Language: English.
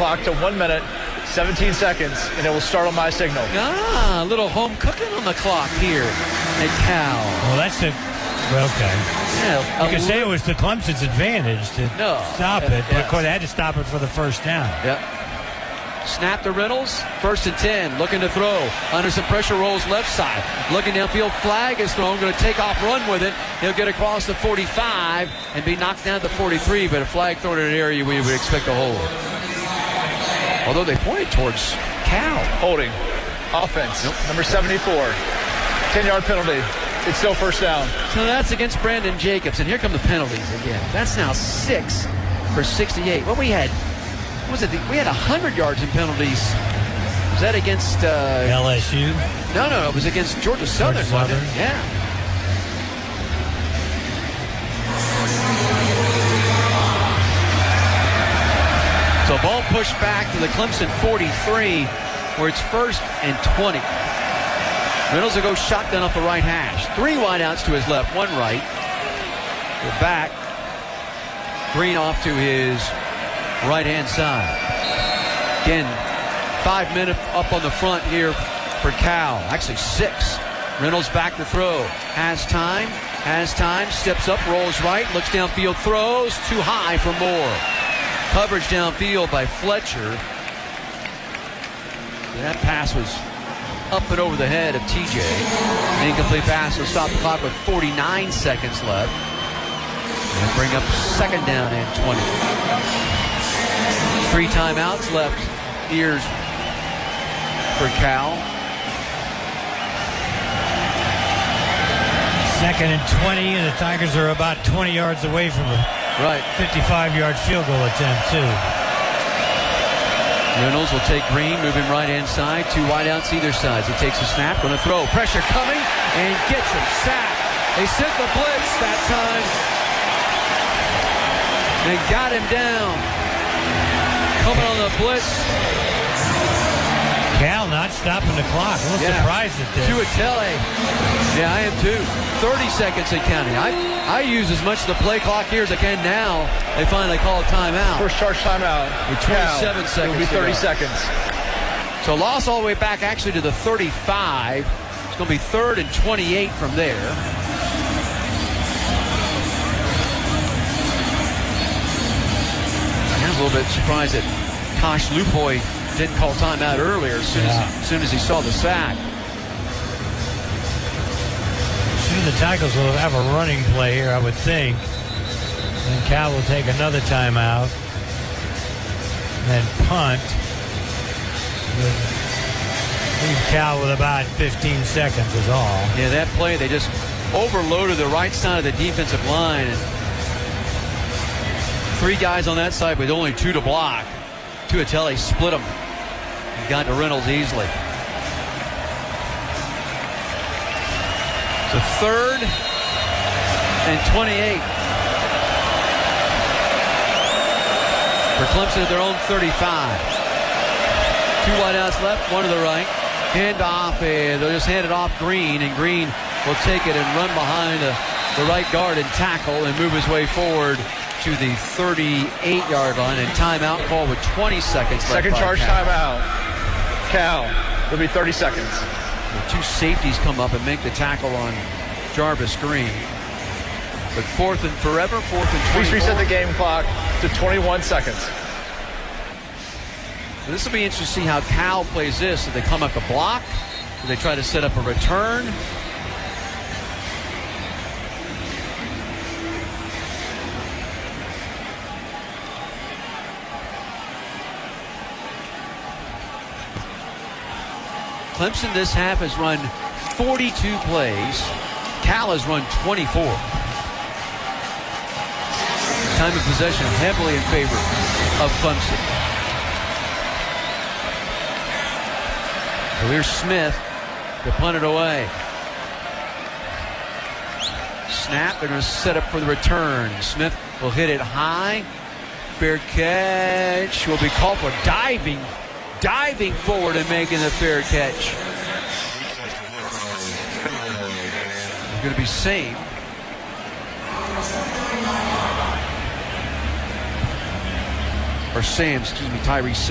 clock to 1 minute, 17 seconds, and it will start on my signal. A little home cooking on the clock here at Cal. Well, that's the... Okay. Yeah, you could say it was to Clemson's advantage to stop it, but of course they had to stop it for the first down. Yep. Snap to Reynolds, 1st and 10, looking to throw. Under some pressure, rolls left side. Looking downfield, flag is thrown, going to take off, run with it. He'll get across the 45 and be knocked down to 43, but a flag thrown in an area we would expect a hold. Although they pointed towards Cal. Holding. Offense. Number 74. 10-yard penalty. It's still first down. So that's against Brandon Jacobs, and here come the penalties again. That's now 6 for 68. What we had... we had 100 yards in penalties. Was that against LSU? No, it was against Georgia Southern. Wasn't it? Yeah. So ball pushed back to the Clemson 43, where it's 1st and 20. Reynolds will go shotgun up the right hash. 3 wideouts to his left, 1 right. We're back. Green off to his right-hand side. Again, 5 minutes up on the front here for Cal. Actually 6. Reynolds back to throw. Has time, steps up, rolls right, looks downfield, throws, too high for Moore. Coverage downfield by Fletcher. That pass was up and over the head of TJ. An incomplete pass will stop the clock with 49 seconds left. And bring up 2nd down and 20. 3 timeouts left here for Cal. 2nd and 20, and the Tigers are about 20 yards away from a 55-yard field goal attempt, too. Reynolds will take Green, moving right-hand side. 2 wideouts either side. He takes a snap, going to throw. Pressure coming, and gets him sacked. They sent the blitz that time. And got him down. Coming on the blitz. Cal not stopping the clock. A little surprised at this. Tuitele. Yeah, I am too. 30 seconds and counting. I use as much of the play clock here as I can now. They finally call a timeout. First charge timeout. With 27 seconds. It will be 30 seconds. So loss all the way back actually to the 35. It's going to be 3rd and 28 from there. I'm a little bit surprised that Tosh Lupoy didn't call timeout earlier as soon as he saw the sack. Soon the Tigers will have a running play here, I would think. And Cal will take another timeout. And then punt. Leave Cal with about 15 seconds is all. Yeah, that play, they just overloaded the right side of the defensive line. And 3 guys on that side with only 2 to block. Tuitele split them and got to Reynolds easily. So 3rd and 28 for Clemson at their own 35. 2 wideouts left, 1 to the right. Hand off, they'll just hand it off Green, and Green will take it and run behind the right guard and tackle and move his way forward to the 38-yard line, and timeout call with 20 seconds left. Second charge timeout. Cal. It'll be 30 seconds. The 2 safeties come up and make the tackle on Jarvis Green. But 4th and forever, 4th and 24. Please reset the game clock to 21 seconds. So this will be interesting to see how Cal plays this. Do they come up the block? Do they try to set up a return? Clemson this half has run 42 plays. Cal has run 24. Time of possession heavily in favor of Clemson. So here's Smith to punt it away. Snap, they're going to set up for the return. Smith will hit it high. Fair catch will be called for. Diving forward and making the fair catch. It's going to be Sam. Tyrese